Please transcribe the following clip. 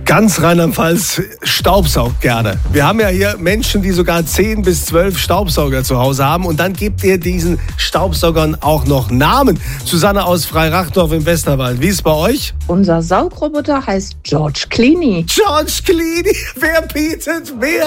Ganz Rheinland-Pfalz staubsaugt gerne. Wir haben ja hier Menschen, die sogar 10 bis 12 Staubsauger zu Hause haben. Und dann gebt ihr diesen Staubsaugern auch noch Namen. Susanne aus Freirachdorf im Westerwald. Wie ist es bei euch? Unser Saugroboter heißt George Clooney. George Clooney. Wer bietet mehr?